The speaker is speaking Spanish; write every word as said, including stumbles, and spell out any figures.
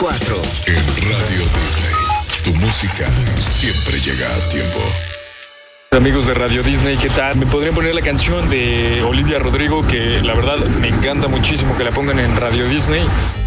cuatro. En Radio Disney, tu música siempre llega a tiempo. Amigos de Radio Disney, ¿qué tal? ¿Me podrían poner la canción de Olivia Rodrigo, que la verdad me encanta muchísimo que la pongan en Radio Disney?